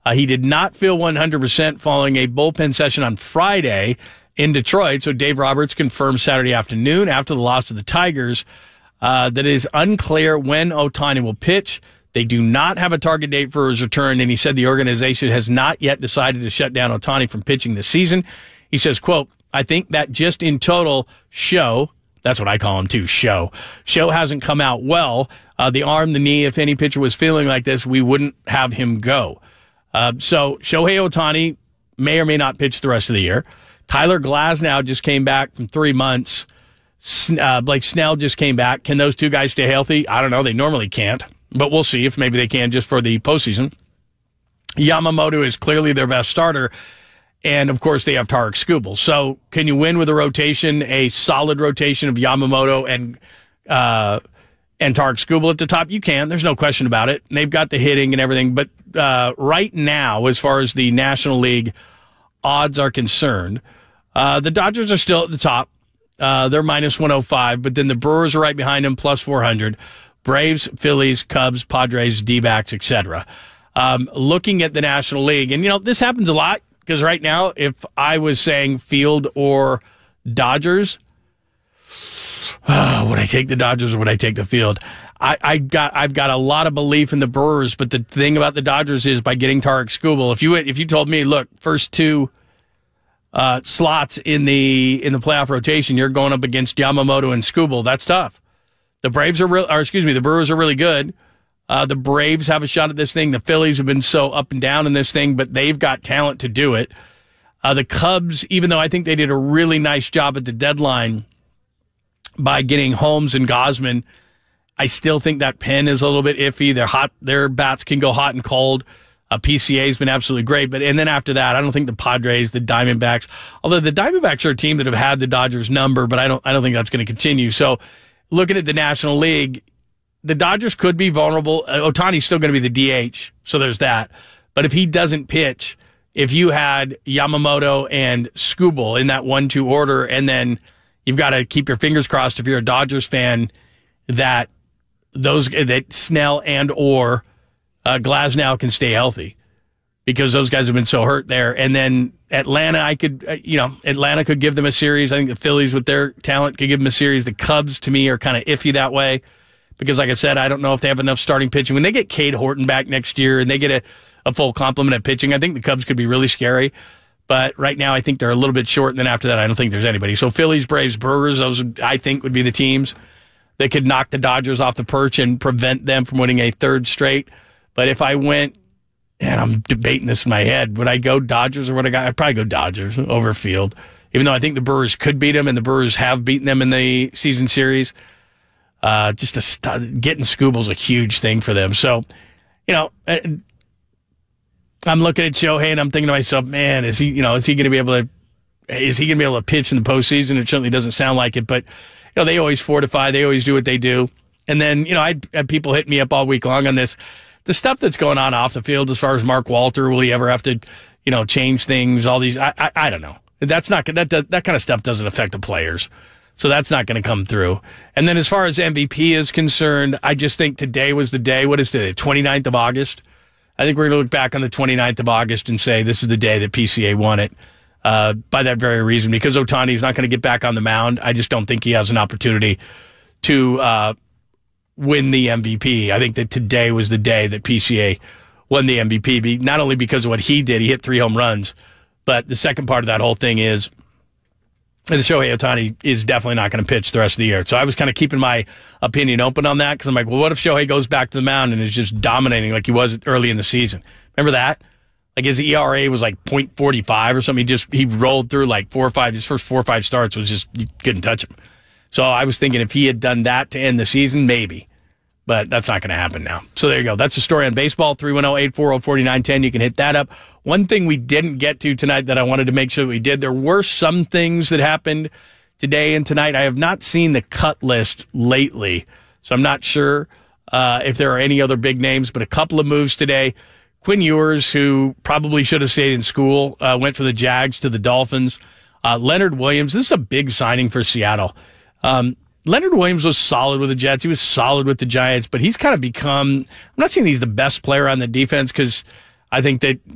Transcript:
He did not feel 100% following a bullpen session on Friday in Detroit. So Dave Roberts confirmed Saturday afternoon after the loss to the Tigers that it is unclear when Ohtani will pitch. They do not have a target date for his return, and he said the organization has not yet decided to shut down Ohtani from pitching this season. He says, quote, I think that just in total, that's what I call him too, show hasn't come out well. The arm, the knee, if any pitcher was feeling like this, we wouldn't have him go. So Shohei Ohtani may or may not pitch the rest of the year. Tyler Glasnow just came back from 3 months. Blake Snell just came back. Can those two guys stay healthy? I don't know. They normally can't, but we'll see if maybe they can just for the postseason. Yamamoto is clearly their best starter, and of course they have Tarik Skubal. So can you win with a solid rotation of Yamamoto and Tarik Skubal at the top? You can. There's no question about it. And they've got the hitting and everything. But right now, as far as the National League odds are concerned, the Dodgers are still at the top. They're minus 105, but then the Brewers are right behind them, plus 400. Braves, Phillies, Cubs, Padres, D-backs, etc. Looking at the National League, and this happens a lot because right now, if I was saying field or Dodgers, would I take the Dodgers or would I take the field? I've got a lot of belief in the Brewers, but the thing about the Dodgers is by getting Tarik Skubal, if you told me, look, first two slots in the playoff rotation, you're going up against Yamamoto and Skubal. That's tough. The Brewers are really good. The Braves have a shot at this thing. The Phillies have been so up and down in this thing, but they've got talent to do it. The Cubs, even though I think they did a really nice job at the deadline by getting Holmes and Gausman, I still think that pen is a little bit iffy. They're hot. Their bats can go hot and cold. PCA has been absolutely great. And then after that, I don't think the Padres, the Diamondbacks, although the Diamondbacks are a team that have had the Dodgers number, but I don't think that's going to continue. So looking at the National League, the Dodgers could be vulnerable. Ohtani's still going to be the DH, so there's that. But if he doesn't pitch, if you had Yamamoto and Skubal in that 1-2 order, and then you've got to keep your fingers crossed if you're a Dodgers fan that Snell and or Glasnow can stay healthy, because those guys have been so hurt there. And then Atlanta, Atlanta could give them a series. I think the Phillies with their talent could give them a series. The Cubs, to me, are kind of iffy that way because, like I said, I don't know if they have enough starting pitching. When they get Cade Horton back next year and they get a full complement of pitching, I think the Cubs could be really scary. But right now, I think they're a little bit short. And then after that, I don't think there's anybody. So Phillies, Braves, Brewers, those I think would be the teams that could knock the Dodgers off the perch and prevent them from winning a third straight. But if I went, and I'm debating this in my head, would I go Dodgers or would I'd probably go Dodgers over Field, even though I think the Brewers could beat them, and the Brewers have beaten them in the season series. Getting Skubal's a huge thing for them. So, I'm looking at Shohei and I'm thinking to myself, man, is he going to be able to pitch in the postseason? It certainly doesn't sound like it, but they always fortify, they always do what they do. And then, I had people hit me up all week long on this. The stuff that's going on off the field as far as Mark Walter, will he ever have to, change things? All these, I don't know. That kind of stuff doesn't affect the players. So that's not going to come through. And then as far as MVP is concerned, I just think today was the day. What is today? 29th of August? I think we're going to look back on the 29th of August and say this is the day that PCA won it. By that very reason, because Ohtani's not going to get back on the mound. I just don't think he has an opportunity to win the MVP. I think that today was the day that PCA won the MVP, not only because of what he did, he hit 3 home runs, but the second part of that whole thing is that Shohei Ohtani is definitely not going to pitch the rest of the year. So I was kind of keeping my opinion open on that because I'm like, well, what if Shohei goes back to the mound and is just dominating like he was early in the season? Remember that? Like his ERA was like .45 or something. He rolled through like 4 or 5. His first 4 or 5 starts was just, you couldn't touch him. So I was thinking if he had done that to end the season, maybe. But that's not going to happen now. So there you go. That's the story on baseball. 310-840-4910. You can hit that up. One thing we didn't get to tonight that I wanted to make sure that we did, there were some things that happened today and tonight. I have not seen the cut list lately, so I'm not sure if there are any other big names, but a couple of moves today. Quinn Ewers, who probably should have stayed in school, went from the Jags to the Dolphins. Leonard Williams, this is a big signing for Seattle. Leonard Williams was solid with the Jets. He was solid with the Giants, but he's kind of become, I'm not saying he's the best player on the defense because I think that